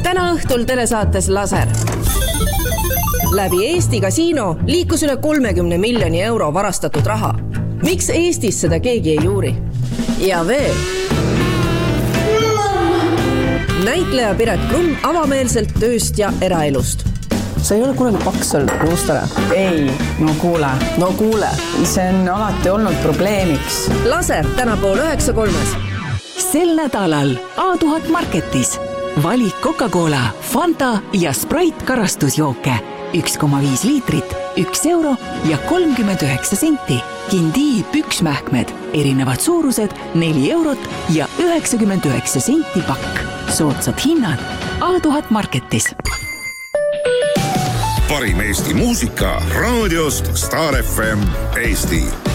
Täna õhtul telesaates Laser. Läbi Eesti kasiino liikus üle 30 miljoni euro varastatud raha. Miks Eestis seda keegi ei uuri? Ja veel. Näitleja Piret Krumm avameelselt tööst ja eraelust. Sa ei ole kunagi paks olnud Juustele? Ei, no kuule. See on alati olnud probleemiks. Laser täna 8:30. Sel nädalal A1000 Marketis. Vali Coca-Cola, Fanta ja Sprite karastusjooke. 1,5 liitrit, 1 euro ja 39 senti. Kindi püksmähkmed, erinevad suurused 4 eurot ja 99 senti pakk. Soodsad hinnad A1000 Marketis. Parim Eesti muusika raadiost Star FM Eesti.